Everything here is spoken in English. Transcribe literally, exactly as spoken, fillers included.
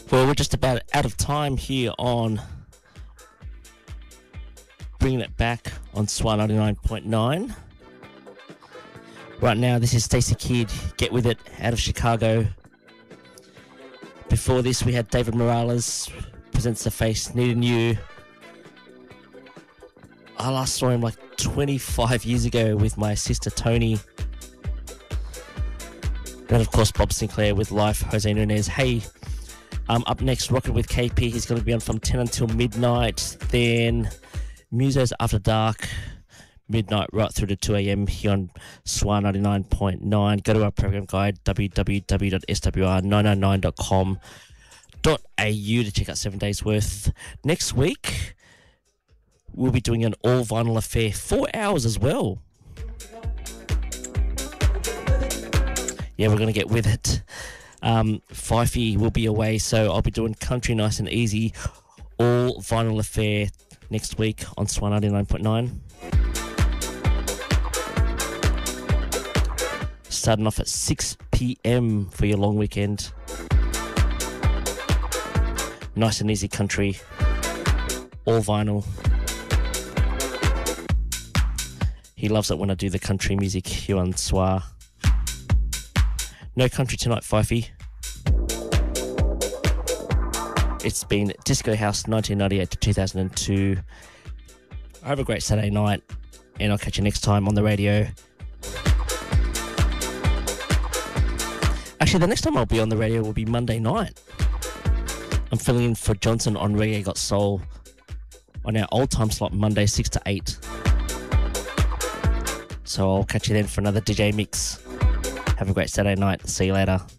Well, we're just about out of time here on Bringing It Back on S W R ninety-nine point nine. Right now, this is Stacey Kidd, Get With It, out of Chicago. Before this, we had David Morales, Presents the Face, Needing You. I last saw him like twenty-five years ago with my sister Tony. And of course, Bob Sinclair with Life, Jose Nunez. Hey, um, up next, Rockin' with K P. He's going to be on from ten until midnight. Then Musos After Dark, midnight right through to two a.m. here on S W R ninety-nine point nine. Go to our program guide, w w w dot s w r nine nine nine dot com dot a u to check out seven days worth. Next week, we'll be doing an all-vinyl affair, four hours as well. Yeah, we're going to get with it. Um, Fifey will be away, so I'll be doing Country Nice and Easy, all-vinyl affair next week on S W R ninety-nine point nine. Starting off at six p.m. for your long weekend. Nice and easy country, all vinyl. He loves it when I do the country music here on S W R. No country tonight, Fifey. It's been Disco House nineteen ninety-eight to two thousand two. Have a great Saturday night, and I'll catch you next time on the radio. Actually, the next time I'll be on the radio will be Monday night. I'm filling in for Johnson on Reggae Got Soul on our old time slot, Monday six to eight. So I'll catch you then for another D J mix. Have a great Saturday night. See you later.